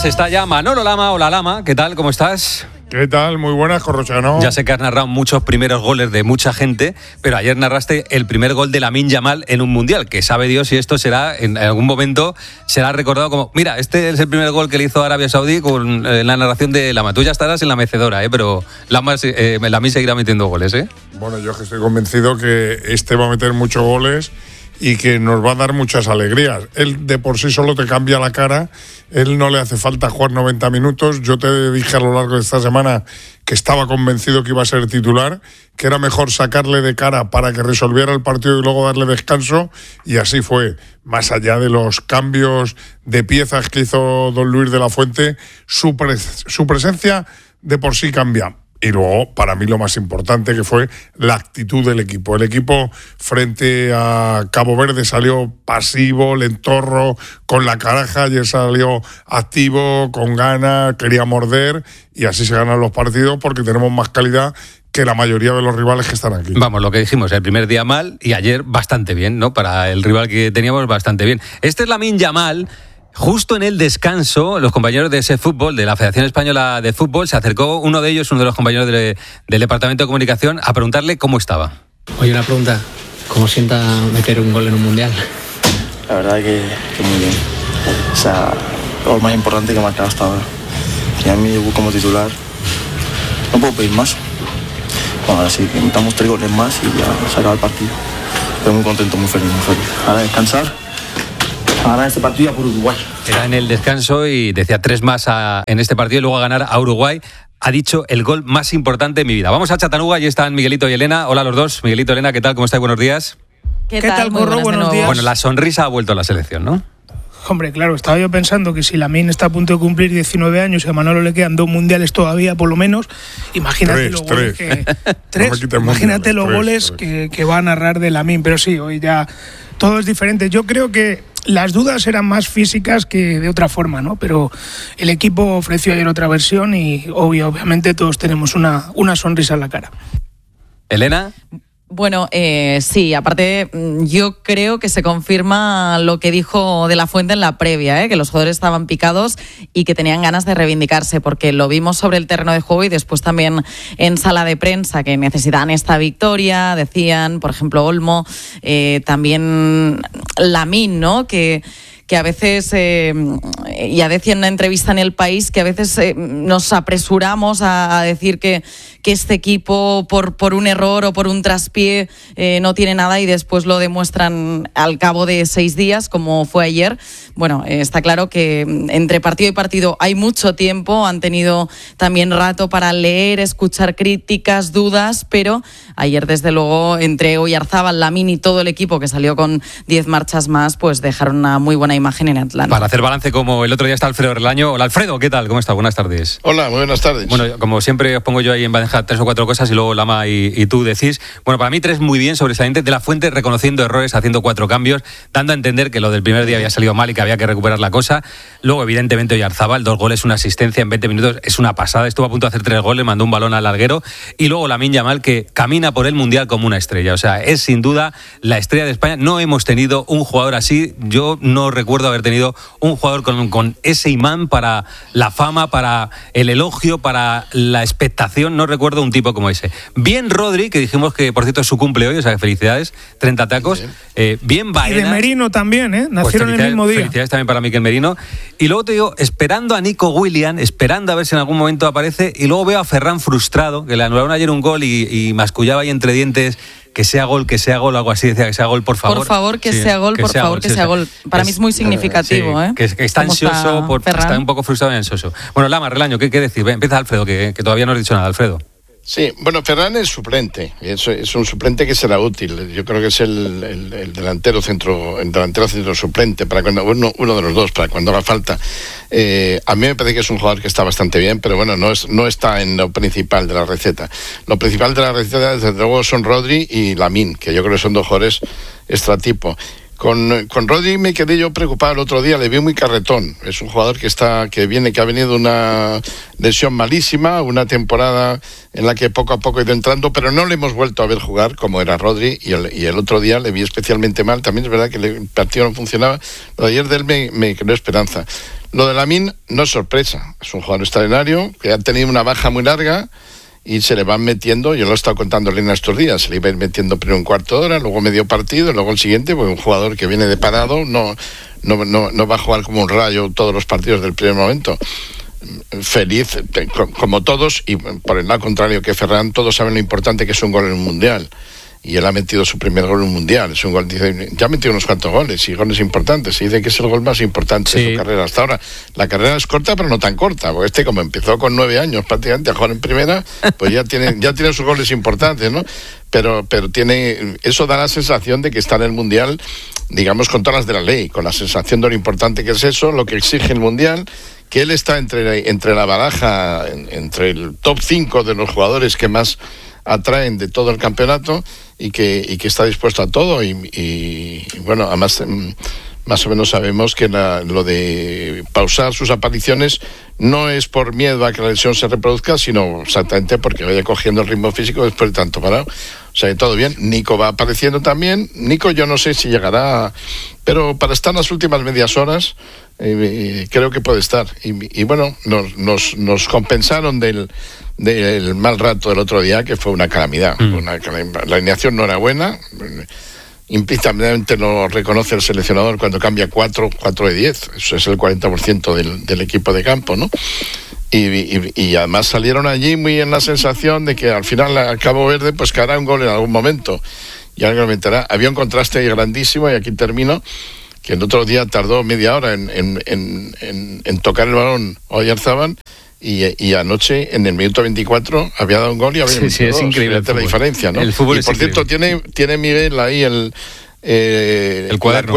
además está ya Manolo Lama. Hola Lama, ¿qué tal? ¿Cómo estás? ¿Qué tal? Muy buenas, Corrochano. Ya sé que has narrado muchos primeros goles de mucha gente, pero ayer narraste el primer gol de Lamine Yamal en un mundial, que sabe Dios si esto será, en algún momento, será recordado como, mira, este es el primer gol que le hizo Arabia Saudí con la narración de Lama. Tú ya estarás en la mecedora, pero Lamine seguirá metiendo goles, ¿eh? Bueno, yo estoy convencido que este va a meter muchos goles y que nos va a dar muchas alegrías. Él de por sí solo te cambia la cara, él no le hace falta jugar 90 minutos. Yo te dije a lo largo de esta semana que estaba convencido que iba a ser titular, que era mejor sacarle de cara para que resolviera el partido y luego darle descanso, y así fue. Más allá de los cambios de piezas que hizo don Luis de la Fuente, su presencia de por sí cambia. Y luego, para mí, lo más importante que fue la actitud del equipo. El equipo frente a Cabo Verde salió pasivo, lentorro, con la caraja. Ayer salió activo, con ganas, quería morder, y así se ganan los partidos porque tenemos más calidad que la mayoría de los rivales que están aquí. Vamos, lo que dijimos, el primer día mal y ayer bastante bien, ¿no? Para el rival que teníamos, bastante bien. Este es Lamine Yamal. Justo en el descanso, los compañeros de ese fútbol, de la Federación Española de Fútbol, se acercó uno de ellos, uno de los compañeros del Departamento de Comunicación, a preguntarle cómo estaba. Oye, una pregunta, ¿cómo sienta meter un gol en un mundial? La verdad que muy bien. O sea, lo más importante que he marcado hasta ahora. Y a mí debut como titular, no puedo pedir más. Bueno, ahora sí, que metamos 3 goles más y ya se acaba el partido. Estoy muy contento, muy feliz, muy feliz. Ahora descansar. A ganar este partido por Uruguay. Era en el descanso y decía 3 más en este partido y luego a ganar a Uruguay. Ha dicho el gol más importante de mi vida. Vamos a Chattanooga, allí están Miguelito y Elena. Hola a los dos. Miguelito, Elena, ¿qué tal? ¿Cómo estáis? Buenos días. ¿Qué tal, Corro? Buenos días. Bueno, la sonrisa ha vuelto a la selección, ¿no? Hombre, claro, estaba yo pensando que si Lamine está a punto de cumplir 19 años y a Manolo le quedan 2 mundiales todavía, por lo menos, imagínate los goles que va a narrar de Lamine. Pero sí, hoy ya todo es diferente. Yo creo que las dudas eran más físicas que de otra forma, ¿no? Pero el equipo ofreció ayer otra versión y obviamente todos tenemos una sonrisa en la cara. ¿Elena? Bueno, sí, aparte yo creo que se confirma lo que dijo De la Fuente en la previa, que los jugadores estaban picados y que tenían ganas de reivindicarse, porque lo vimos sobre el terreno de juego y después también en sala de prensa, que necesitaban esta victoria, decían, por ejemplo, Olmo, también Lamine, ¿no?, que a veces, ya decía en una entrevista en El País, que a veces nos apresuramos a decir que este equipo por un error o por un traspié no tiene nada y después lo demuestran al cabo de 6 días, como fue ayer. Bueno, está claro que entre partido y partido hay mucho tiempo, han tenido también rato para leer, escuchar críticas, dudas, pero ayer desde luego entre Oyarzábal, Lamine y todo el equipo que salió con 10 marchas más, pues dejaron una muy buena imagen en Atlanta. Para hacer balance, como el otro día está Alfredo Relaño. Hola Alfredo, ¿qué tal? ¿Cómo estás? Buenas tardes. Hola, muy buenas tardes. Bueno, como siempre os pongo yo ahí en bandeja 3 o 4 cosas y luego Lama y tú decís. Bueno, para mí 3 muy bien, sobresalientes. De la Fuente reconociendo errores, haciendo 4 cambios, dando a entender que lo del primer día había salido mal y que había que recuperar la cosa. Luego, evidentemente, Oyarzábal, 2 goles, una asistencia en 20 minutos, es una pasada. Estuvo a punto de hacer 3 goles, mandó un balón al larguero. Y luego Lamine Yamal, que camina por el Mundial como una estrella. O sea, es sin duda la estrella de España. No hemos tenido un jugador así. Yo no recuerdo haber tenido un jugador con ese imán para la fama, para el elogio, para la expectación. No recuerdo un tipo como ese. Bien Rodri, que dijimos que por cierto es su cumple hoy, o sea que felicidades, 30 tacos. Bien Baena. Y de Merino también, nacieron el mismo día. Felicidades también para Miquel Merino. Y luego te digo, esperando a Nico Williams, esperando a ver si en algún momento aparece, y luego veo a Ferran frustrado, que le anularon ayer un gol y mascullaba ahí entre dientes, que sea gol, algo así, decía que sea gol, por favor. Por favor, que sea gol, por favor, que sea gol. Para mí es muy significativo, que está ansioso, está un poco frustrado y ansioso. Bueno, Lama, Relaño, ¿qué decir? Empieza Alfredo, que todavía no has dicho nada, Alfredo. Sí, bueno, Ferran es suplente, es un suplente que será útil. Yo creo que es el delantero centro suplente, para cuando uno de los dos, para cuando haga falta. A mí me parece que es un jugador que está bastante bien, pero bueno, no está en lo principal de la receta. Lo principal de la receta, desde luego, son Rodri y Lamine, que yo creo que son 2 jugadores extratipo. Con Rodri me quedé yo preocupado el otro día, le vi muy carretón. Es un jugador que ha venido de una lesión malísima, una temporada en la que poco a poco ha ido entrando, pero no le hemos vuelto a ver jugar como era Rodri, y el otro día le vi especialmente mal. También es verdad que el partido no funcionaba, pero ayer de él me creó esperanza. Lo de Lamine no es sorpresa, es un jugador extraordinario que ha tenido una baja muy larga y se le van metiendo, yo lo he estado contando en estos días, se le iba a ir metiendo primero un cuarto de hora, luego medio partido, luego el siguiente, pues un jugador que viene de parado no va a jugar como un rayo todos los partidos del primer momento. Feliz, como todos, y por el lado contrario que Ferran, todos saben lo importante que es un gol en un mundial. Y él ha metido su primer gol en un mundial. Es un gol, dice, ya ha metido unos cuantos goles y goles importantes. Se dice que es el gol más importante de su carrera hasta ahora. La carrera es corta, pero no tan corta, porque como empezó con 9 años prácticamente a jugar en primera, pues ya tiene sus goles importantes, ¿no? Pero eso da la sensación de que está en el mundial, digamos, con todas las de la ley, con la sensación de lo importante que es eso, lo que exige el mundial, que él está entre la baraja, entre el top 5 de los jugadores que más atraen de todo el campeonato y que está dispuesto a todo y bueno, además más o menos sabemos que lo de pausar sus apariciones no es por miedo a que la lesión se reproduzca, sino exactamente porque vaya cogiendo el ritmo físico después de tanto parado. O sea, todo bien. Nico va apareciendo también. Nico yo no sé si llegará, pero para estar en las últimas medias horas creo que puede estar. Y bueno, nos compensaron del mal rato del otro día, que fue una calamidad. La alineación no era buena. Implícitamente lo reconoce el seleccionador cuando cambia 4 de 10. Eso es el 40% del equipo de campo, ¿no? Y además salieron allí muy en la sensación de que al final a Cabo Verde pues caerá un gol en algún momento. Y algo meterá. Había un contraste grandísimo, y aquí termino, que el otro día tardó media hora en tocar el balón Oyarzabal. Y anoche, en el minuto 24, había dado un gol y había metido dos. Es increíble la diferencia, ¿no? El fútbol y por cierto, tiene Miguel ahí el cuaderno.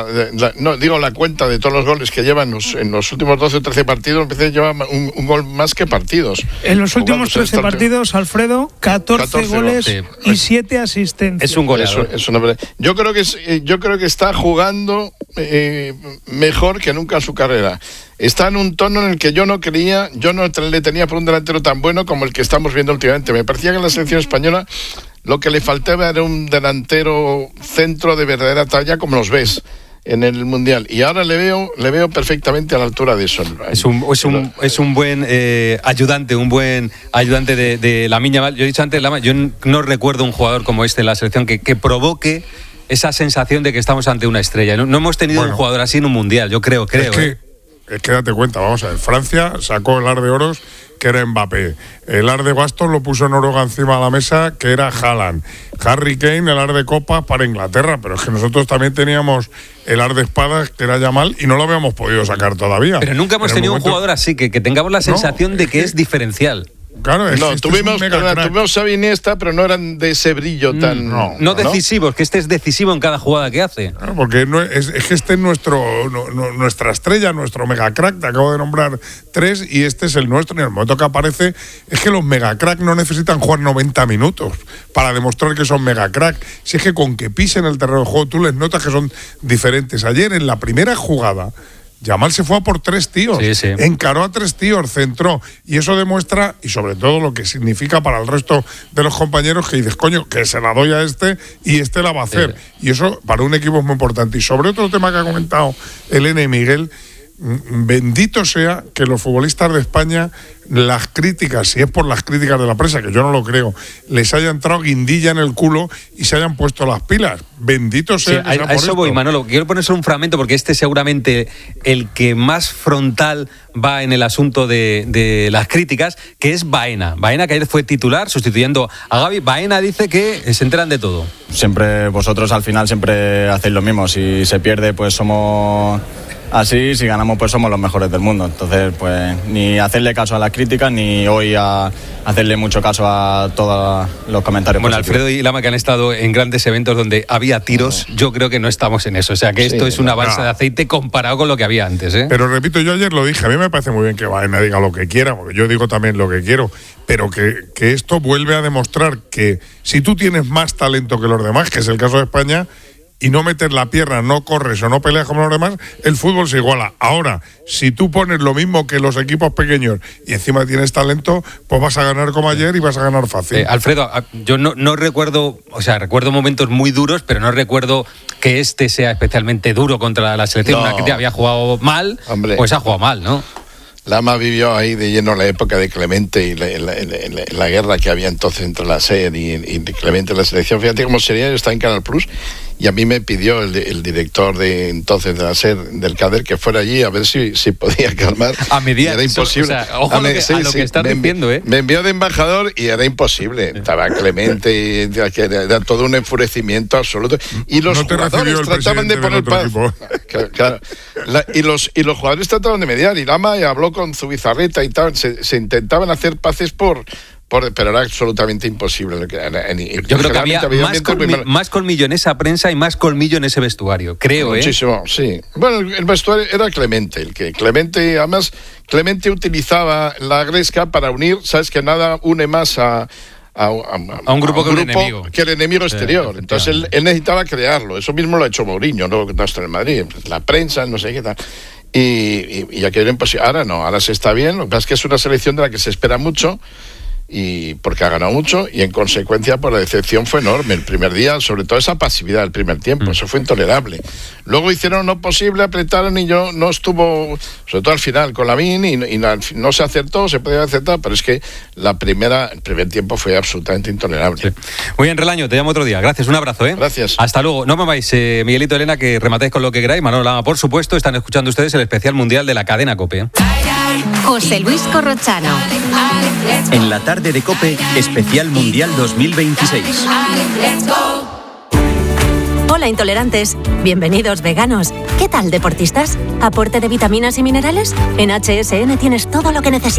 La cuenta de todos los goles que lleva en los últimos 12 o 13 partidos. Empecé a llevar un gol más que partidos. En los últimos 13 partidos, Alfredo, 14 goles y 7 asistencias. Es un goleador. Yo creo que está jugando mejor que nunca en su carrera. Está en un tono en el que yo no le tenía por un delantero tan bueno como el que estamos viendo últimamente. Me parecía que en la selección española lo que le faltaba era un delantero centro de verdadera talla, como los ves en el Mundial. Y ahora le veo perfectamente a la altura de eso. Es un buen ayudante, de Lamine Yamal. Yo he dicho antes, yo no recuerdo un jugador como este en la selección que provoque esa sensación de que estamos ante una estrella. No hemos tenido un jugador así en un Mundial, yo creo. Es que date cuenta, vamos a ver, Francia sacó el ar de oros, que era Mbappé. El ar de bastos lo puso Noruega encima de la mesa, que era Haaland. Harry Kane, el ar de copas para Inglaterra, pero es que nosotros también teníamos el ar de espadas, que era Yamal, y no lo habíamos podido sacar todavía. Pero nunca hemos tenido un jugador así, que tengamos la sensación de que es diferencial. Claro, tuvimos Xavi Iniesta, pero no eran de ese brillo tan... No decisivos, que este es decisivo en cada jugada que hace. Claro, porque es que este es nuestra estrella, nuestro megacrack. Te acabo de nombrar 3 y este es el nuestro. Y en el momento que aparece, es que los megacrack no necesitan jugar 90 minutos para demostrar que son megacrack. Si es que con que pisen el terreno de juego, tú les notas que son diferentes. Ayer, en la primera jugada, Yamal se fue a por 3 tíos, encaró a 3 tíos, centró, y eso demuestra, y sobre todo lo que significa para el resto de los compañeros, que dices, coño, que se la doy a este y este la va a hacer, y eso para un equipo es muy importante. Y sobre otro tema que ha comentado Elena y Miguel, bendito sea que los futbolistas de España, las críticas, si es por las críticas de la prensa, que yo no lo creo, les haya entrado guindilla en el culo y se hayan puesto las pilas. Bendito sea. Sí, a eso voy, Manolo. Quiero poner solo un fragmento, porque este es seguramente el que más frontal va en el asunto de las críticas, que es Baena. Baena, que ayer fue titular sustituyendo a Gavi. Baena dice que se enteran de todo. Siempre vosotros al final siempre hacéis lo mismo. Si se pierde, pues somos así, si ganamos, pues somos los mejores del mundo. Entonces, pues ni hacerle caso a las críticas, ni hoy a hacerle mucho caso a todos los comentarios. Bueno, positivos. Alfredo y Lama, que han estado en grandes eventos donde había tiros, yo creo que no estamos en eso. O sea, que esto es una balsa de aceite comparado con lo que había antes, ¿eh? Pero repito, yo ayer lo dije, a mí me parece muy bien que Baena diga lo que quiera, porque yo digo también lo que quiero, pero que esto vuelve a demostrar que si tú tienes más talento que los demás, que es el caso de España, y no metes la pierna, no corres o no peleas como los demás, el fútbol se iguala. Ahora, si tú pones lo mismo que los equipos pequeños y encima tienes talento, pues vas a ganar como ayer y vas a ganar fácil. Alfredo, yo no recuerdo, o sea, recuerdo momentos muy duros, pero no recuerdo que este sea especialmente duro contra la selección. No. Una que había jugado mal, Hombre. pues ha jugado mal, ¿no? Lama vivió ahí de lleno la época de Clemente y la guerra que había entonces entre la SER y Clemente y la selección. Fíjate cómo sería, yo estaba en Canal Plus y a mí me pidió el director de entonces de la SER, del CADER, que fuera allí a ver si podía calmar. A mediar. Era imposible. O sea, ojo a lo que estás diciendo, ¿eh? Me envió de embajador y era imposible. Estaba Clemente y era todo un enfurecimiento absoluto. Y los jugadores trataban de poner paz. Claro. Y los jugadores trataban de mediar y Lama habló con Zubizarreta y tal, se intentaban hacer paces pero era absolutamente imposible. Yo creo que había más colmillo en esa prensa y más colmillo en ese vestuario, creo. Muchísimo, sí. Bueno, el vestuario era Clemente, además Clemente utilizaba la gresca para unir, sabes que nada une más a un grupo que el enemigo exterior. Entonces él necesitaba crearlo. Eso mismo lo ha hecho Mourinho, ¿no? Hasta en Madrid, la prensa, no sé qué tal. Y aquello era imposible. Ahora no, ahora se está bien. Lo que pasa es que es una selección de la que se espera mucho, y porque ha ganado mucho, y en consecuencia pues la decepción fue enorme el primer día, sobre todo esa pasividad del primer tiempo. Eso fue intolerable. Luego hicieron lo posible, apretaron y yo no estuvo, sobre todo al final con Lamine, y no se acertó, se podía acertar, pero es que el primer tiempo fue absolutamente intolerable. Sí. Muy bien, Relaño, te llamo otro día. Gracias, un abrazo. Gracias. Hasta luego. No me vais, Miguelito, Elena, que rematéis con lo que queráis. Manolo Lama, por supuesto. Están escuchando ustedes el especial mundial de la cadena COPE. José Luis Corrochano. En la tarde de COPE, especial mundial 2026. Hola, intolerantes. Bienvenidos, veganos. ¿Qué tal, deportistas? ¿Aporte de vitaminas y minerales? En HSN tienes todo lo que necesitas.